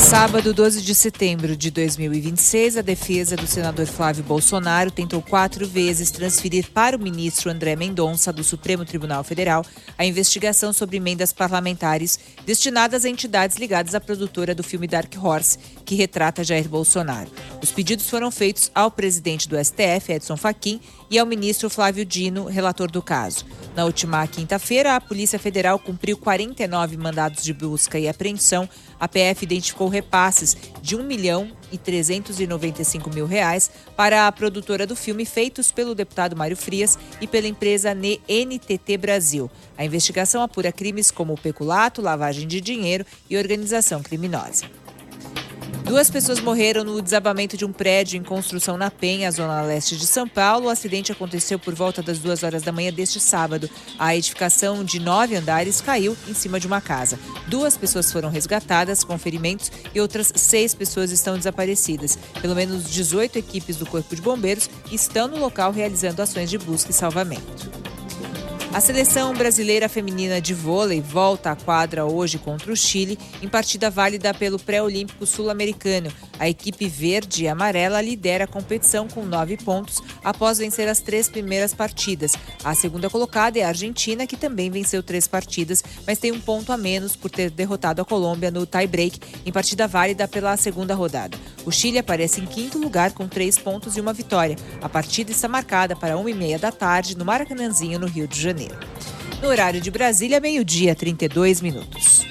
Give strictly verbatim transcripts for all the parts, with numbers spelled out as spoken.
Sábado, doze de setembro de dois mil e vinte e seis, a defesa do senador Flávio Bolsonaro tentou quatro vezes transferir para o ministro André Mendonça, do Supremo Tribunal Federal, a investigação sobre emendas parlamentares destinadas a entidades ligadas à produtora do filme Dark Horse, que retrata Jair Bolsonaro. Os pedidos foram feitos ao presidente do S T F, Edson Fachin, e ao ministro Flávio Dino, relator do caso. Na última quinta-feira, a Polícia Federal cumpriu quarenta e nove mandados de busca e apreensão. A P F identificou repasses de um milhão e trezentos e noventa e cinco mil reais para a produtora do filme, feitos pelo deputado Mário Frias e pela empresa N T T Brasil. A investigação apura crimes como peculato, lavagem de dinheiro e organização criminosa. Duas pessoas morreram no desabamento de um prédio em construção na Penha, zona leste de São Paulo. O acidente aconteceu por volta das duas horas da manhã deste sábado. A edificação de nove andares caiu em cima de uma casa. Duas pessoas foram resgatadas com ferimentos e outras seis pessoas estão desaparecidas. Pelo menos dezoito equipes do Corpo de Bombeiros estão no local realizando ações de busca e salvamento. A seleção brasileira feminina de vôlei volta à quadra hoje contra o Chile, em partida válida pelo pré-olímpico sul-americano. A equipe verde e amarela lidera a competição com nove pontos após vencer as três primeiras partidas. A segunda colocada é a Argentina, que também venceu três partidas, mas tem um ponto a menos por ter derrotado a Colômbia no tie-break em partida válida pela segunda rodada. O Chile aparece em quinto lugar com três pontos e uma vitória. A partida está marcada para uma e meia da tarde no Maracanãzinho, no Rio de Janeiro. No horário de Brasília, meio-dia, trinta e dois minutos.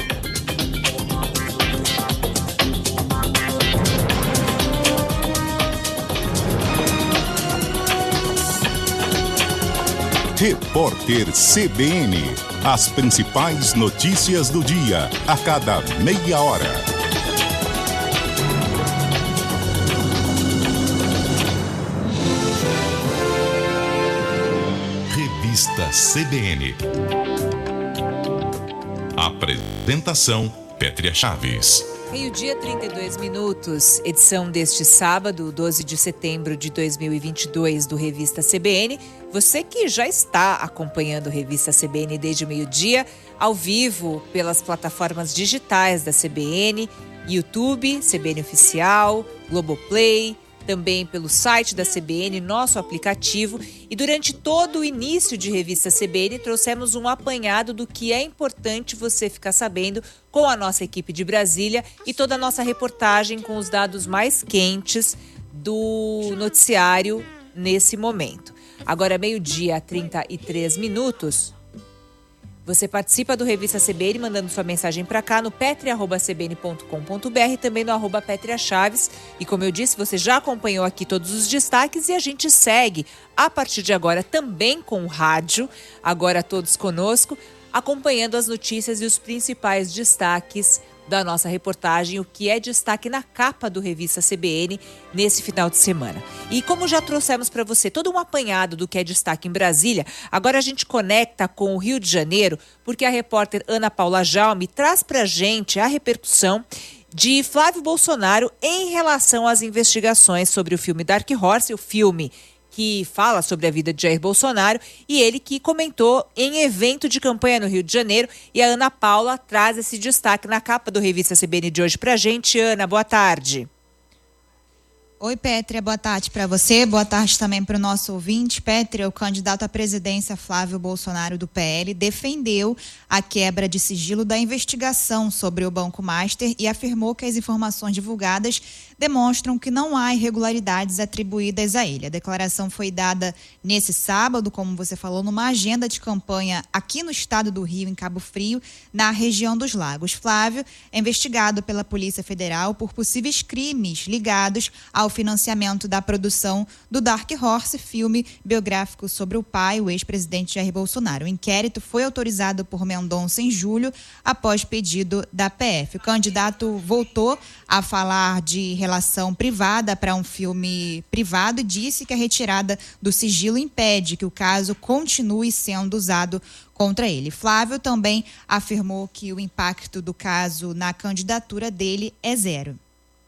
Repórter C B N. As principais notícias do dia, a cada meia hora. Revista C B N. Apresentação: Pétria Chaves. Meio-dia, trinta e dois minutos, edição deste sábado, doze de setembro de dois mil e vinte e dois, do Revista C B N. Você que já está acompanhando Revista C B N desde o meio-dia, ao vivo pelas plataformas digitais da C B N, YouTube, C B N Oficial, Globoplay, também pelo site da C B N, nosso aplicativo. E durante todo o início de Revista C B N, trouxemos um apanhado do que é importante você ficar sabendo com a nossa equipe de Brasília e toda a nossa reportagem com os dados mais quentes do noticiário nesse momento. Agora, meio-dia, trinta e três minutos. Você participa do Revista C B N mandando sua mensagem para cá no petria arroba c b n ponto com ponto b r e também no arroba Pétria Chaves. E como eu disse, você já acompanhou aqui todos os destaques e a gente segue a partir de agora também com o rádio, agora todos conosco, acompanhando as notícias e os principais destaques da nossa reportagem, o que é destaque na capa do Revista C B N nesse final de semana. E como já trouxemos para você todo um apanhado do que é destaque em Brasília, agora a gente conecta com o Rio de Janeiro, porque a repórter Ana Paula Jaume traz para a gente a repercussão de Flávio Bolsonaro em relação às investigações sobre o filme Dark Horse, o filme que fala sobre a vida de Jair Bolsonaro, e ele que comentou em evento de campanha no Rio de Janeiro. E a Ana Paula traz esse destaque na capa do Revista C B N de hoje pra gente. Ana, boa tarde. Oi, Pétria, boa tarde para você, boa tarde também para o nosso ouvinte. Pétria, o candidato à presidência Flávio Bolsonaro do P L defendeu a quebra de sigilo da investigação sobre o Banco Master e afirmou que as informações divulgadas demonstram que não há irregularidades atribuídas a ele. A declaração foi dada nesse sábado, como você falou, numa agenda de campanha aqui no estado do Rio, em Cabo Frio, na região dos Lagos. Flávio é investigado pela Polícia Federal por possíveis crimes ligados ao financiamento da produção do Dark Horse, filme biográfico sobre o pai, o ex-presidente Jair Bolsonaro. O inquérito foi autorizado por Mendonça em julho, após pedido da P F. O candidato voltou a falar de relação privada para um filme privado e disse que a retirada do sigilo impede que o caso continue sendo usado contra ele. Flávio também afirmou que o impacto do caso na candidatura dele é zero.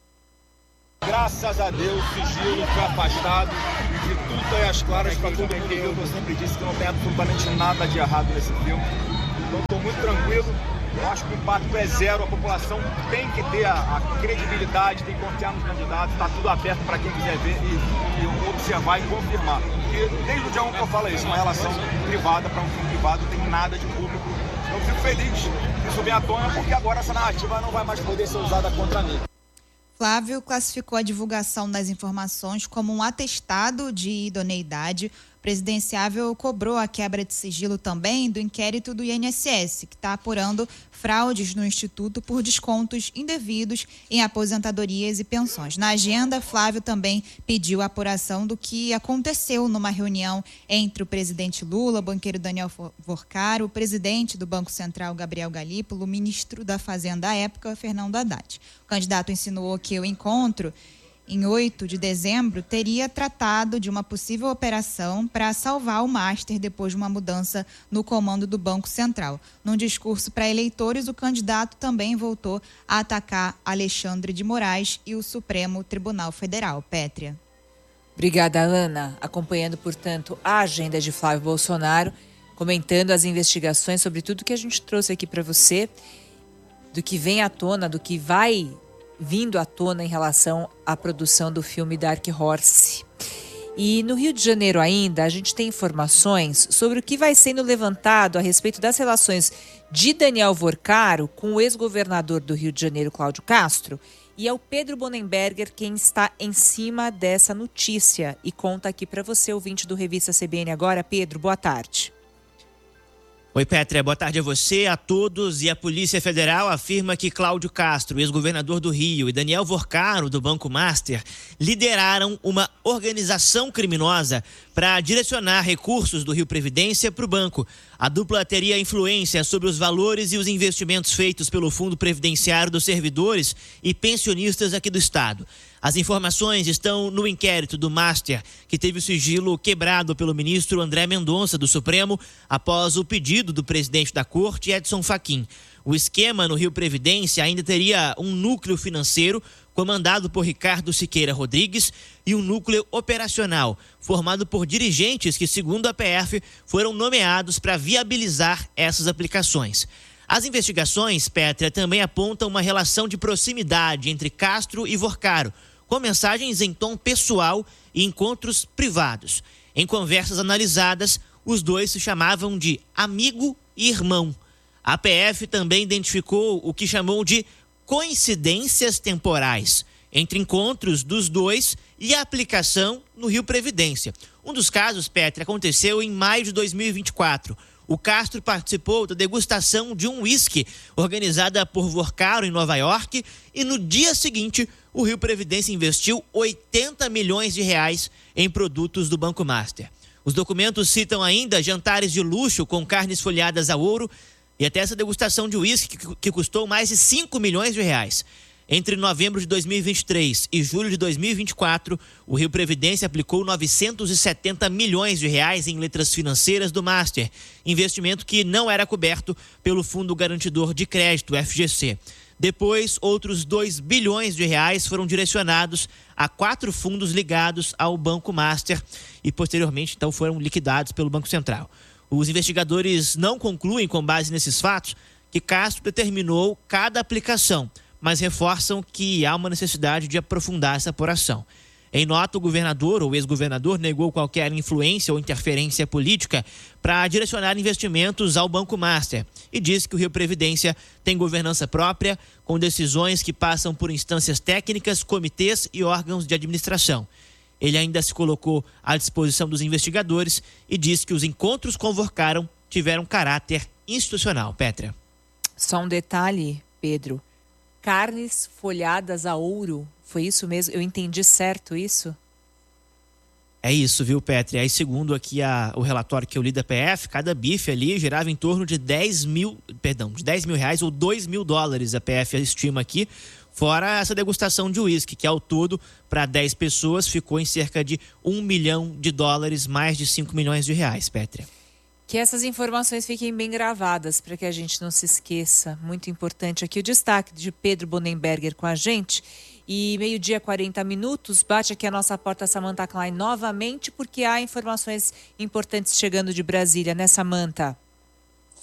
Graças a Deus, o sigilo foi afastado e tudo é às claras para todo mundo ver. Eu sempre disse que não tem absolutamente nada de errado nesse filme. Então estou muito tranquilo Eu acho que o impacto é zero, a população tem que ter a, a credibilidade, tem que confiar nos candidatos, está tudo aberto para quem quiser ver e, e observar e confirmar. E desde o dia um que eu falo isso, uma relação privada para um fim privado, não tem nada de público. Eu fico feliz que isso venha à tona, porque agora essa narrativa não vai mais poder ser usada contra mim. Flávio classificou a divulgação das informações como um atestado de idoneidade. O presidenciável cobrou a quebra de sigilo também do inquérito do I N S S, que está apurando fraudes no Instituto por descontos indevidos em aposentadorias e pensões. Na agenda, Flávio também pediu a apuração do que aconteceu numa reunião entre o presidente Lula, o banqueiro Daniel Vorcaro, o presidente do Banco Central, Gabriel Galípolo, o ministro da Fazenda à época, Fernando Haddad. O candidato insinuou que o encontro, em oito de dezembro, teria tratado de uma possível operação para salvar o Master depois de uma mudança no comando do Banco Central. Num discurso para eleitores, o candidato também voltou a atacar Alexandre de Moraes e o Supremo Tribunal Federal. Pétria. Obrigada, Ana. Acompanhando, portanto, a agenda de Flávio Bolsonaro, comentando as investigações sobre tudo que a gente trouxe aqui para você, do que vem à tona, do que vai vindo à tona em relação à produção do filme Dark Horse. E no Rio de Janeiro ainda, a gente tem informações sobre o que vai sendo levantado a respeito das relações de Daniel Vorcaro com o ex-governador do Rio de Janeiro, Cláudio Castro, e é o Pedro Bonenberger quem está em cima dessa notícia e conta aqui para você, ouvinte do Revista C B N Agora. Pedro, boa tarde. Oi, Pétria, boa tarde a você, a todos. E a Polícia Federal afirma que Cláudio Castro, ex-governador do Rio, e Daniel Vorcaro, do Banco Master, lideraram uma organização criminosa para direcionar recursos do Rio Previdência para o banco. A dupla teria influência sobre os valores e os investimentos feitos pelo Fundo Previdenciário dos servidores e pensionistas aqui do estado. As informações estão no inquérito do Master, que teve o sigilo quebrado pelo ministro André Mendonça, do Supremo, após o pedido do presidente da Corte, Edson Fachin. O esquema no Rio Previdência ainda teria um núcleo financeiro comandado por Ricardo Siqueira Rodrigues e um núcleo operacional formado por dirigentes que, segundo a P F, foram nomeados para viabilizar essas aplicações. As investigações, Pétria, também apontam uma relação de proximidade entre Castro e Vorcaro, com mensagens em tom pessoal e encontros privados. Em conversas analisadas, os dois se chamavam de amigo e irmão. A P F também identificou o que chamou de coincidências temporais entre encontros dos dois e a aplicação no Rio Previdência. Um dos casos, Pétria, aconteceu em maio de dois mil e vinte e quatro. O Castro participou da degustação de um uísque organizada por Vorcaro em Nova York e no dia seguinte o Rio Previdência investiu oitenta milhões de reais em produtos do Banco Master. Os documentos citam ainda jantares de luxo com carnes folhadas a ouro e até essa degustação de uísque que, que custou mais de cinco milhões de reais. Entre novembro de dois mil e vinte e três e julho de dois mil e vinte e quatro, o Rio Previdência aplicou novecentos e setenta milhões de reais em letras financeiras do Master, investimento que não era coberto pelo Fundo Garantidor de Crédito, F G C. Depois, outros dois bilhões de reais foram direcionados a quatro fundos ligados ao Banco Master e, posteriormente, então, foram liquidados pelo Banco Central. Os investigadores não concluem, com base nesses fatos, que Castro determinou cada aplicação, mas reforçam que há uma necessidade de aprofundar essa apuração. Em nota, o governador ou ex-governador negou qualquer influência ou interferência política para direcionar investimentos ao Banco Master e disse que o Rio Previdência tem governança própria, com decisões que passam por instâncias técnicas, comitês e órgãos de administração. Ele ainda se colocou à disposição dos investigadores e disse que os encontros com Vorcaro tiveram caráter institucional. Pétria. Só um detalhe, Pedro. Carnes folhadas a ouro, foi isso mesmo? Eu entendi certo isso? É isso, viu, Pétria? Aí, segundo aqui a, o relatório que eu li da P F, cada bife ali girava em torno de dez mil, perdão, de dez mil reais ou dois mil dólares, a P F estima aqui, fora essa degustação de uísque, que ao todo, para dez pessoas, ficou em cerca de um milhão de dólares, mais de cinco milhões de reais, Pétria. Que essas informações fiquem bem gravadas para que a gente não se esqueça. Muito importante aqui o destaque de Pedro Bonenberger com a gente. E meio-dia, quarenta minutos, bate aqui a nossa porta Samantha Klein novamente, porque há informações importantes chegando de Brasília, né, Samantha?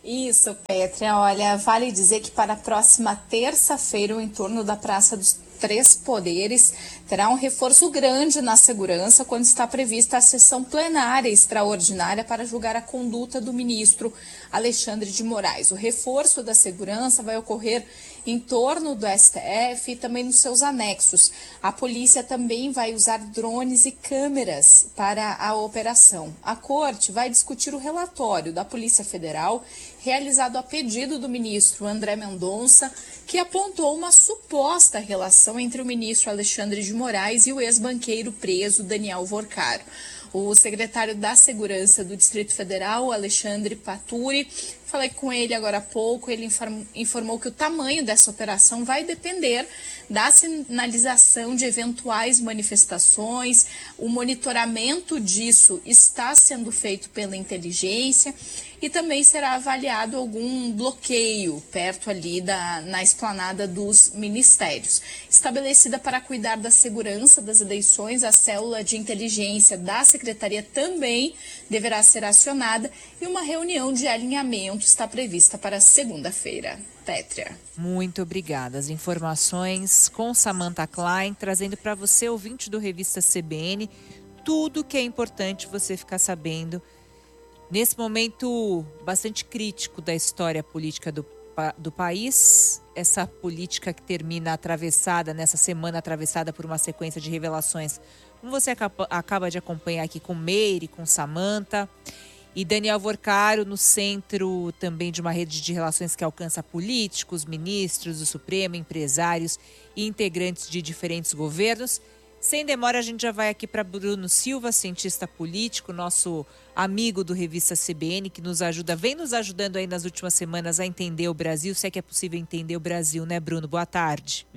Isso, Pétria. Olha, vale dizer que para a próxima terça-feira, o entorno da Praça dos Três Poderes terá um reforço grande na segurança quando está prevista a sessão plenária extraordinária para julgar a conduta do ministro Alexandre de Moraes. O reforço da segurança vai ocorrer em torno do S T F e também nos seus anexos. A polícia também vai usar drones e câmeras para a operação. A corte vai discutir o relatório da Polícia Federal realizado a pedido do ministro André Mendonça, que apontou uma suposta relação entre o ministro Alexandre de Moraes e o ex-banqueiro preso Daniel Vorcaro. O secretário da Segurança do Distrito Federal, Alexandre Paturi, falei com ele agora há pouco, ele informou que o tamanho dessa operação vai depender da sinalização de eventuais manifestações, o monitoramento disso está sendo feito pela inteligência e também será avaliado algum bloqueio perto ali da, na esplanada dos ministérios. Estabelecida para cuidar da segurança das eleições, a célula de inteligência da Secretaria também deverá ser acionada e uma reunião de alinhamento está prevista para segunda-feira. Pétria. Muito obrigada. As informações com Samantha Klein, trazendo para você, ouvinte do Revista C B N, tudo que é importante você ficar sabendo nesse momento bastante crítico da história política do, do país. Essa política que termina atravessada, nessa semana atravessada por uma sequência de revelações, como você acaba, acaba de acompanhar aqui com Meire, com Samantha. E Daniel Vorcaro no centro também de uma rede de relações que alcança políticos, ministros do Supremo, empresários e integrantes de diferentes governos. Sem demora, a gente já vai aqui para Bruno Silva, cientista político, nosso amigo do Revista C B N, que nos ajuda, vem nos ajudando aí nas últimas semanas a entender o Brasil, se é que é possível entender o Brasil, né, Bruno? Boa tarde.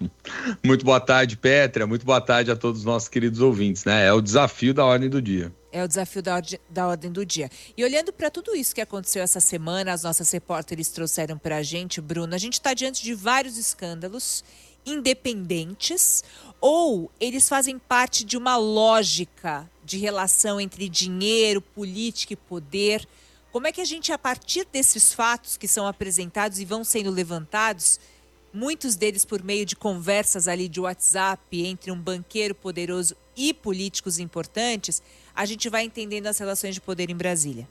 Muito boa tarde, Pétria. Muito boa tarde a todos os nossos queridos ouvintes, né? É o desafio da ordem do dia. É o desafio da, da ordem do dia. E olhando para tudo isso que aconteceu essa semana, as nossas repórteres trouxeram para a gente, Bruno, a gente está diante de vários escândalos independentes ou eles fazem parte de uma lógica de relação entre dinheiro, política e poder. Como é que a gente, a partir desses fatos que são apresentados e vão sendo levantados, muitos deles por meio de conversas ali de WhatsApp entre um banqueiro poderoso e políticos importantes, a gente vai entendendo as relações de poder em Brasília?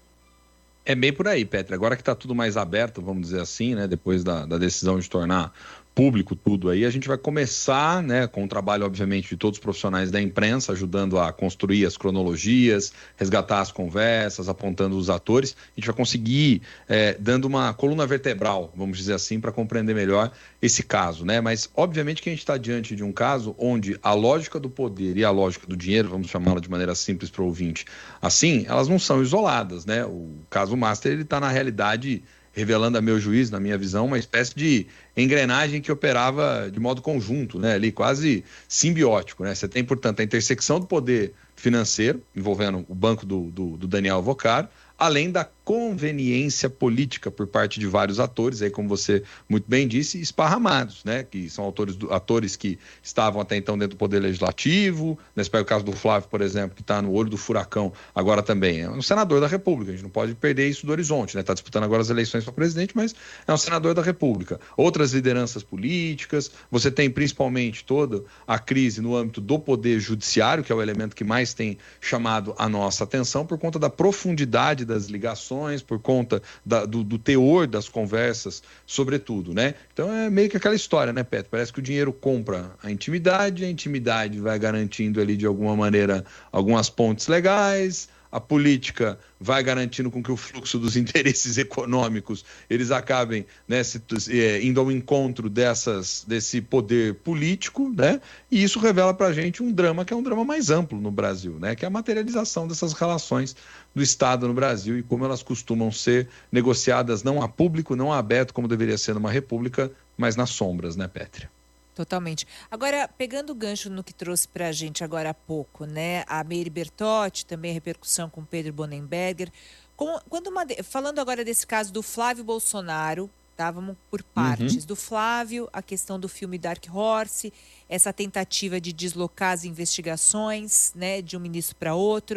É bem por aí, Pétria. Agora que está tudo mais aberto, vamos dizer assim, né, depois da, da decisão de tornar público tudo aí, a gente vai começar, né, com o trabalho, obviamente, de todos os profissionais da imprensa, ajudando a construir as cronologias, resgatar as conversas, apontando os atores. A gente vai conseguir, é, dando uma coluna vertebral, vamos dizer assim, para compreender melhor esse caso, né? Mas, obviamente, que a gente está diante de um caso onde a lógica do poder e a lógica do dinheiro, vamos chamá-la de maneira simples para o ouvinte, assim, elas não são isoladas, né? O caso Master, ele está, na realidade, revelando a meu juízo, na minha visão, uma espécie de engrenagem que operava de modo conjunto, né, ali quase simbiótico, né? Você tem, portanto, a intersecção do poder financeiro, envolvendo o banco do, do, do Daniel Vorcaro, além da conveniência política por parte de vários atores, aí como você muito bem disse, esparramados, né, que são autores do, atores que estavam até então dentro do Poder Legislativo, nesse pega o caso do Flávio, por exemplo, que está no olho do furacão agora também, é um senador da República, a gente não pode perder isso do horizonte, né, está disputando agora as eleições para presidente, mas é um senador da República. Outras lideranças políticas, você tem principalmente toda a crise no âmbito do Poder Judiciário, que é o elemento que mais tem chamado a nossa atenção por conta da profundidade das ligações, por conta da, do, do teor das conversas, sobretudo, né? Então é meio que aquela história, né, Petro? Parece que o dinheiro compra a intimidade, a intimidade vai garantindo ali de alguma maneira algumas pontes legais, a política vai garantindo com que o fluxo dos interesses econômicos eles acabem, né, se, é, indo ao encontro dessas, desse poder político, né? E isso revela para a gente um drama que é um drama mais amplo no Brasil, né? Que é a materialização dessas relações do Estado no Brasil e como elas costumam ser negociadas não a público, não a aberto, como deveria ser numa república, mas nas sombras, né, Pétria? Totalmente. Agora, pegando o gancho no que trouxe para a gente agora há pouco, né? A Meire Bertotti, também a repercussão com Pedro Bonenberger. Com, quando uma, falando agora desse caso do Flávio Bolsonaro, tá? Vamos por partes. Uhum. Do Flávio, a questão do filme Dark Horse, essa tentativa de deslocar as investigações, né, de um ministro para outro.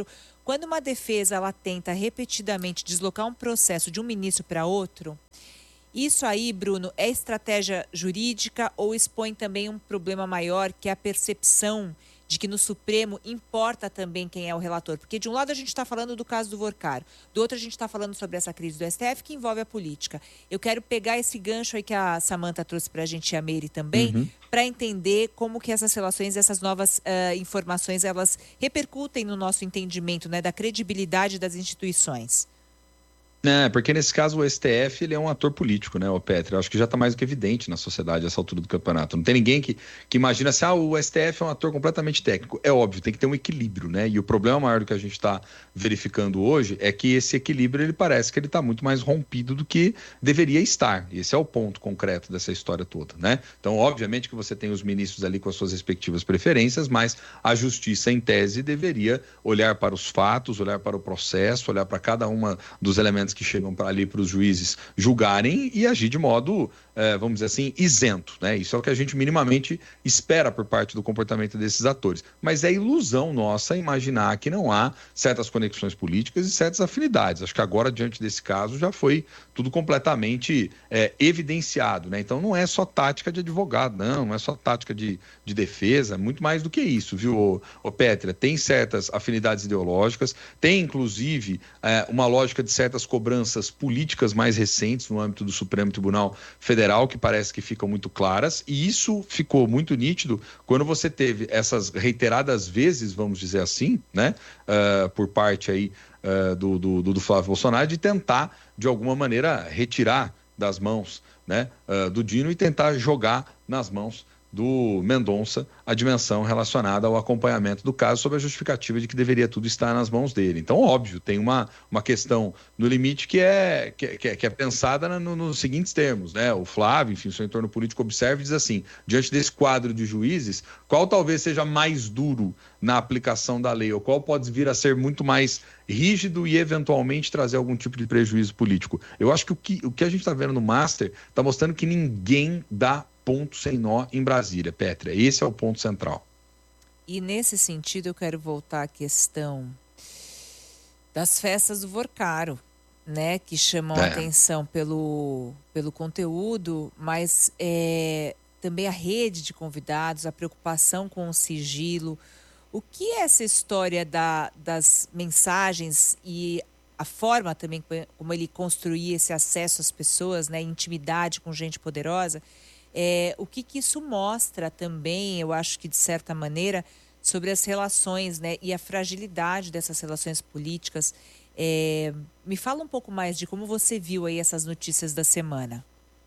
quando uma defesa ela tenta repetidamente deslocar um processo de um ministro para outro, isso aí, Bruno, é estratégia jurídica ou expõe também um problema maior, que é a percepção de que no Supremo importa também quem é o relator? Porque de um lado a gente está falando do caso do Vorcaro, do outro a gente está falando sobre essa crise do S T F que envolve a política. Eu quero pegar esse gancho aí que a Samantha trouxe para a gente e a Meire também, uhum. para entender como que essas relações, essas novas uh, informações, elas repercutem no nosso entendimento, né, da credibilidade das instituições. É, porque nesse caso o S T F ele é um ator político, né, o Petri? Eu acho que já está mais do que evidente na sociedade essa altura do campeonato. Não tem ninguém que, que imagina assim, ah, o S T F é um ator completamente técnico. É óbvio, tem que ter um equilíbrio, né? E o problema maior do que a gente está verificando hoje é que esse equilíbrio, ele parece que ele está muito mais rompido do que deveria estar. Esse é o ponto concreto dessa história toda, né? Então, obviamente que você tem os ministros ali com as suas respectivas preferências, mas a justiça, em tese, deveria olhar para os fatos, olhar para o processo, olhar para cada uma dos elementos que chegam para ali para os juízes julgarem e agir de modo, eh, vamos dizer assim, isento, né? Isso é o que a gente minimamente espera por parte do comportamento desses atores. Mas é ilusão nossa imaginar que não há certas conexões políticas e certas afinidades. Acho que agora, diante desse caso, já foi tudo completamente eh, evidenciado, né? Então não é só tática de advogado, não, não é só tática de, de defesa, muito mais do que isso, viu, ô, ô Pétria? Tem certas afinidades ideológicas, tem inclusive eh, uma lógica de certas cobranças políticas mais recentes no âmbito do Supremo Tribunal Federal, que parece que ficam muito claras, e isso ficou muito nítido quando você teve essas reiteradas vezes, vamos dizer assim, né, uh, por parte aí, uh, do, do, do Flávio Bolsonaro, de tentar, de alguma maneira, retirar das mãos, né, uh, do Dino e tentar jogar nas mãos do Mendonça a dimensão relacionada ao acompanhamento do caso, sob a justificativa de que deveria tudo estar nas mãos dele. Então, óbvio, tem uma, uma questão no limite que é, que, que é, que é pensada no, nos seguintes termos, né? O Flávio, enfim, seu entorno político observa e diz assim, diante desse quadro de juízes, qual talvez seja mais duro na aplicação da lei, ou qual pode vir a ser muito mais rígido e eventualmente trazer algum tipo de prejuízo político. Eu acho que o que, o que a gente está vendo no Master está mostrando que ninguém dá ponto sem nó em Brasília, Pétria. Esse é o ponto central. E nesse sentido eu quero voltar à questão das festas do Vorcaro, né, que chamam é. a atenção pelo, pelo conteúdo, mas é, também a rede de convidados, a preocupação com o sigilo. O que é essa história da, das mensagens e a forma também como ele construía esse acesso às pessoas, né, intimidade com gente poderosa? É, o que, que isso mostra também, eu acho que de certa maneira, sobre as relações, né, e a fragilidade dessas relações políticas. É, me fala um pouco mais de como você viu aí essas notícias da semana.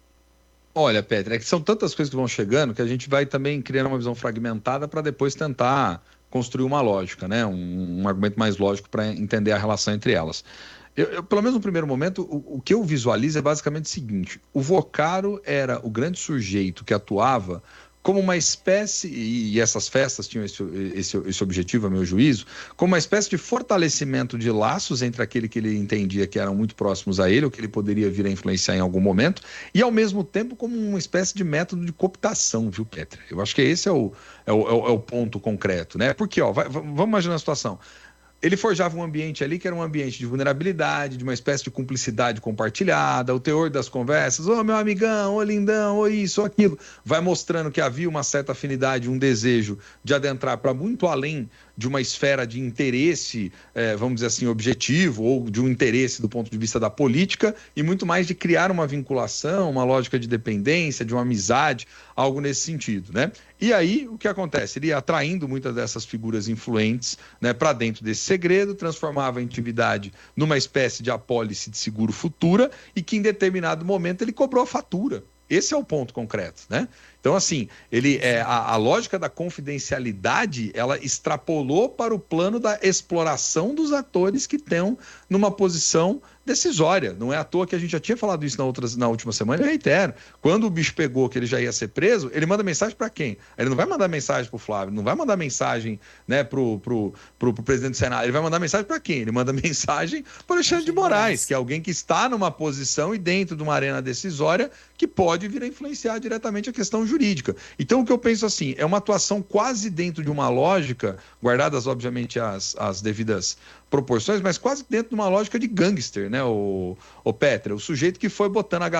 Olha, Petra, é que são tantas coisas que vão chegando que a gente vai também criando uma visão fragmentada para depois tentar construir uma lógica, né, um, um argumento mais lógico para entender a relação entre elas. Eu, eu, pelo menos no primeiro momento, o, o que eu visualizo é basicamente o seguinte: o Vorcaro era o grande sujeito que atuava como uma espécie, e essas festas tinham esse, esse, esse objetivo, a meu juízo, como uma espécie de fortalecimento de laços entre aquele que ele entendia que eram muito próximos a ele, ou que ele poderia vir a influenciar em algum momento, e ao mesmo tempo como uma espécie de método de cooptação, viu, Petra? Eu acho que esse é o, é o, é o ponto concreto, né? Porque, ó, vai, vamos imaginar a situação. Ele forjava um ambiente ali que era um ambiente de vulnerabilidade, de uma espécie de cumplicidade compartilhada, o teor das conversas, ô meu amigão, ô lindão, ô isso, ô aquilo, vai mostrando que havia uma certa afinidade, um desejo de adentrar para muito além de uma esfera de interesse, eh, vamos dizer assim, objetivo, ou de um interesse do ponto de vista da política, e muito mais de criar uma vinculação, uma lógica de dependência, de uma amizade, algo nesse sentido, né? E aí, o que acontece? Ele ia atraindo muitas dessas figuras influentes, né, para dentro desse segredo, transformava a intimidade numa espécie de apólice de seguro futura, e que em determinado momento ele cobrou a fatura. Esse é o ponto concreto, né? Então, assim, ele, é, a, a lógica da confidencialidade, ela extrapolou para o plano da exploração dos atores que estão numa posição decisória. Não é à toa que a gente já tinha falado isso na, outras, na última semana, eu reitero. Quando o bicho pegou que ele já ia ser preso, ele manda mensagem para quem? Ele não vai mandar mensagem para o Flávio, não vai mandar mensagem, né, para o pro, pro, pro presidente do Senado, ele vai mandar mensagem para quem? Ele manda mensagem para o Alexandre de Moraes, que é alguém que está numa posição e dentro de uma arena decisória que pode vir a influenciar diretamente a questão jurídica jurídica. Então, o que eu penso assim, é uma atuação quase dentro de uma lógica, guardadas, obviamente, as, as devidas proporções, mas quase dentro de uma lógica de gangster, né, o, o Petra? O sujeito que foi botando a